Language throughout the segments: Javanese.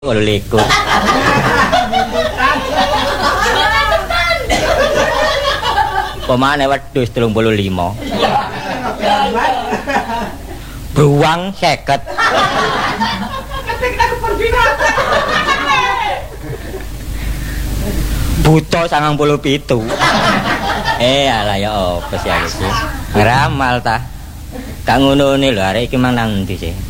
Kalau likur. Pemane wedhus 35. Bruwang 50. Buta 97. Alah ya apa sih aku sih. Ngeramal ta. Gak ngono-ngone lho arek iki mang nang ndi sih.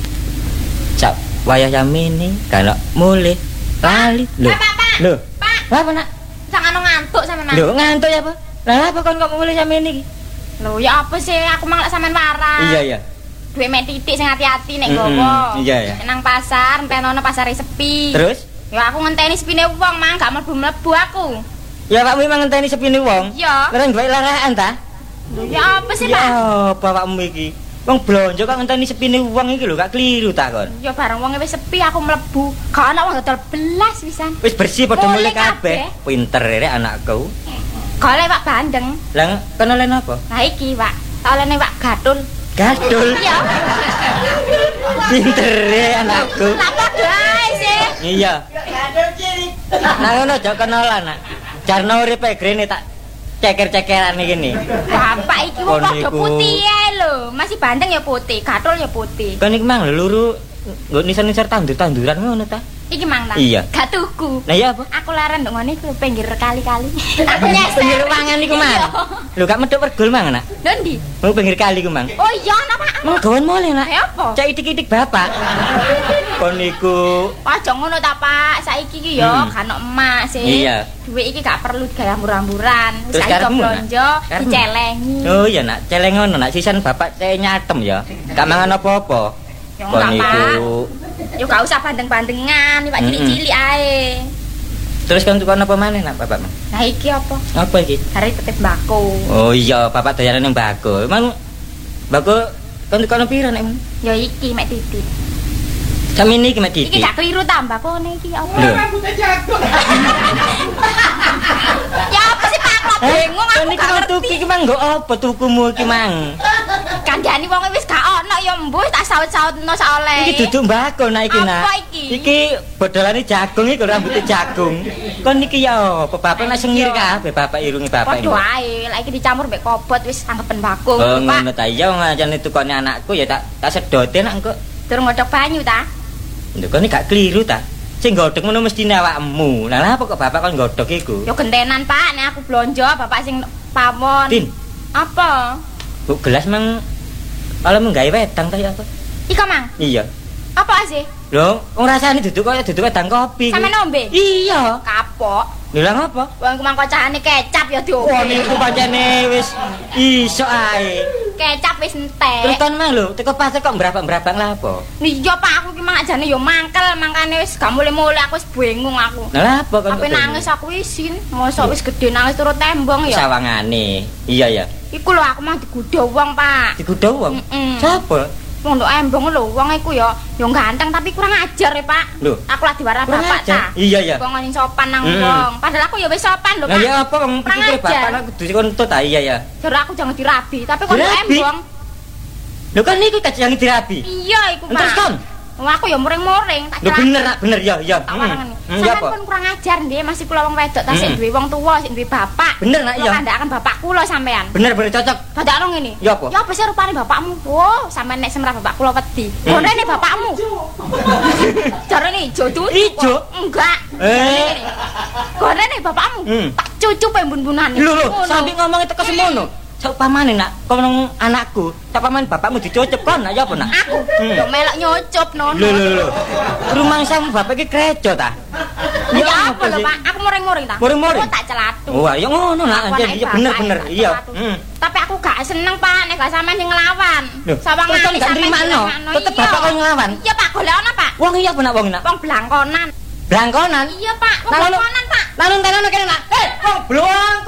Cak wayah Yamini kana mulih lali lho. Lho. Apa nak? Jangan ngantuk sampean. Lho ngantuk ya apa? Lah apa kon kok mulih Yamini iki? Lho ya apa sih aku mang lek sampean waras. Iya iya. Duwe mek titik sing ati-ati nek gowo. Iya ya. Nang pasar, entenono pasare sepi. Terus? Ya aku ngenteni sepine wong mang gak mlebu-mlebu aku. Ya Pak memang ngenteni sepine wong. Iya. Keren duwe larakan ta? Ya apa sih, Pak? Ya bapakmu iki. Wong blonjo kok ngenteni sepine wong iki lho gak kliru ta kon. Ya bareng wong wis sepi aku mlebu. Gak ana wong dodol belas pisan. Wis bersih padha mulih Mulih kabeh. kabeh. Pinter rek anakku. Golek Pak Bandeng. Lah kono len apa? Lah iki, Pak. Tak olehne Pak Gatul. Gadul. Iya. Pinter rek anakku. Lah padha ae sih. Iya. Nah ngono aja kenalan nak. Jarno uripe grene tak ceker-cekeran iki nih. Bapak iki wong Kon padha niku- putih ae lho. Masih Bandeng ya putih, Gatul ya putih. Kon iki mang lho luru nggo nisar-nisar tandur-tanduran ngono ta? Iki mang ta? Iya. Gak tuku. Nah iya apa? Aku leren ndok ngene iku pinggir kali-kali. Aku nyesel. Pinggir ruangan iku mang. Lho gak medhok pergul mang nak. Lho ndi? Mau pinggir kali ku mang. Oh iya napa? Mang gawan mole nak. Ya apa? Cak itik-itik bapak. Kon niku Aja ngono ta, Pak. Saiki iki yo kan emak sih. Iya. Duit iki gak perlu digawe murah-murahan. Terus Saiki karepmu, Nak? blonjo Karepmu? dicelengi. Oh iya nak, celeng ngono nak sisan bapak cek nyatem ya. Gak mangan apa-apa. Ya Kon enggak, Pak. niku. Yo gak usah bandeng-bandengan, Pak cilik-cilik ae. Terus kan tukang apa maneh nak bapak mang? Nah iki apa? Apa iki? Hari tetep bako. Oh iya, bapak doyanan yang bako. Emang bako kan tukang pira nek? Ya iki mek titik. Samini iki mek Iki titik. gak keliru tambah kok iki apa? Lho. Ya apa sih Pak? Kok bingung Kan aku iki gak mau ngerti. tuku iki mang nggo apa tukumu iki mang? Kandhani wong wis gak ono ya mbuh tak saut-sautno sak oleh. Iki duduk mbako nak iki nak. Apa iki? Iki bodolane jagung iki rambutnya jagung. Kon iki ya apa bapak nak sengir kabeh bapak irungi bapak Padha ae, lek iki dicampur mbek kobot wis anggepen bakung, Oh Pak. ngono ta iya ngajane tukone anakku ya tak sedote nak engko. Durung ngodhok banyu ta? Lho kon iki gak kliru ta. Sing godhog ngono mestine awakmu. Lah lha apa kok bapak kon godhog iku? Yo gentenan Pak, nek aku blonjo bapak sing pawon. Din, Apa? bu gelas mang kalau menggawe wedang ta ya apa? Iko Mang. Iya. Apa sih? Lho, wong rasane duduk kaya duduk wedang kopi. Sampe nombe? Iya. Kapok. Lho lah ngapa? Wong mang kocahane kecap ya diombe. Wah niku pancene wis iso ae. Kecap wis entek. Terus kon mang lho, teko pasar kok mbrabak-mbrabak lha apa? Iya Pak, aku ki mang ajane yo mangkel, mangkane wis gak mulih-mulih aku wis bingung aku. Lah lha apa kon? Sampai nangis aku isin, mosok wis gede nangis turut tembong ya. Sawangane. Iya ya. Iku lho aku mang digodho wong, Pak. Digodho wong. Mm-mm. Sapa? Wong ndok embong lho, wong iku yo ganteng tapi kurang ajar ya, Pak. Lho. Aku lah diwara Kurang bapak ajar? ta. Iya, iya. Wong sing sopan nang Mm-mm. wong. Padahal aku ya wis sopan lho, Lah Pak. ya apa wong Kurang pikir ajar. bapak nak kudu dikontut ta iya ya. Jare aku jangan dirabi, tapi kok Dirabi? embong. Lho kan niku kajangi dirabi. Iya iku, Pak. Terus kon? Wong aku ya muring-muring, tak Lho celak. bener nak bener ya ya. Tak warang ngene. Ya Sampeyan apa? pun kurang ajar nggih, masih kula wong wedok ta sik duwe wong tuwa, sik duwe bapak. Bener nak Kula iya. kandhakan bapak kula sampean. Bener bener cocok. Dadakno ngene. Ya apa? Ya apa sih rupane bapakmu? Wo, sampean nek semrah bapak kula wedi. Gonene bapakmu. Jarene ijo cucu. Ijo? Enggak. Eh. Gonene bapakmu. Tak cucup embun-bunane. Lho lho, Ngono. sampe ngomong teko semono. Saupamane nak kono anakku, saupamane bapakmu dicucup kon nak ya apa nak? Aku yo melok nyucup nono. Lho lho lho. Rumangsamu bapak iki krejo ta? Ya apa lho, Pak? Aku muring-muring ta. Muring-muring? Oh, tak celatu. Wah, ya ngono nak, Aku anjen anake iya bapak, bener-bener tak iya. celatu. Tapi aku gak seneng, Pak, nek gak sampean sing nglawan. Loh, Sawangane terus kon gak sampean nrimakno? dilakno, Tetep iya. bapak kon nglawan? Iya, Pak, golekno, Pak. Wong iya apa nak wong nak? Wong blangkonan. Blangkonan. Iya, Pak, wong Lalu- blangkonan, Pak. Lalu tenono kene nak. Wong blong